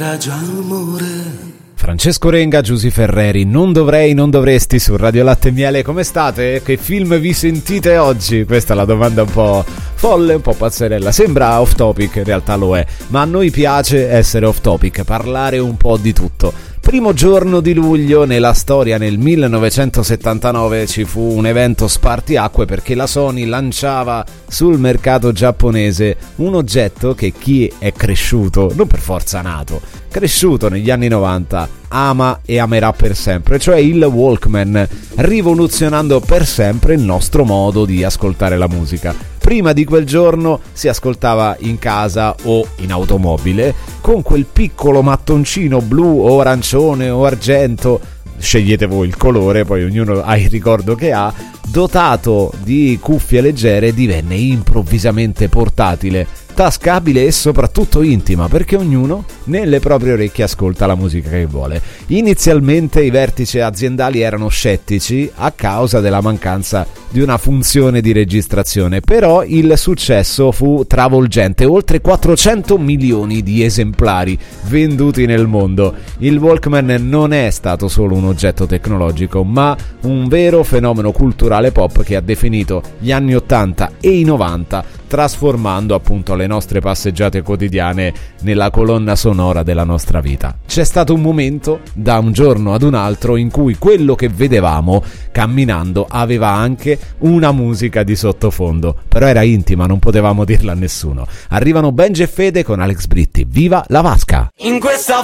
Francesco Renga, Giusy Ferreri, non dovresti su Radio Latte e Miele. Come state? Che film vi sentite oggi? Questa è la domanda un po' folle, un po' pazzerella. Sembra off topic, in realtà lo è, ma a noi piace essere off topic, parlare un po' di tutto. Primo giorno di luglio nella storia, nel 1979, ci fu un evento spartiacque perché la Sony lanciava sul mercato giapponese un oggetto che chi è cresciuto, non per forza nato, cresciuto negli anni 90, ama e amerà per sempre, cioè il Walkman, rivoluzionando per sempre il nostro modo di ascoltare la musica. Prima di quel giorno si ascoltava in casa o in automobile con quel piccolo mattoncino blu o arancione o argento, scegliete voi il colore, poi ognuno ha il ricordo che ha, dotato di cuffie leggere, divenne improvvisamente portatile, tascabile e soprattutto intima, perché ognuno nelle proprie orecchie ascolta la musica che vuole. Inizialmente i vertici aziendali erano scettici a causa della mancanza di una funzione di registrazione, però il successo fu travolgente, oltre 400 milioni di esemplari venduti nel mondo. Il Walkman non è stato solo un oggetto tecnologico, ma un vero fenomeno culturale pop che ha definito gli anni 80 e i 90, trasformando appunto le nostre passeggiate quotidiane nella colonna sonora della nostra vita. C'è stato un momento, da un giorno ad un altro, in cui quello che vedevamo camminando aveva anche una musica di sottofondo, però era intima, non potevamo dirla a nessuno. Arrivano Benji e Fede con Alex Britti. Viva la Vasca! In questa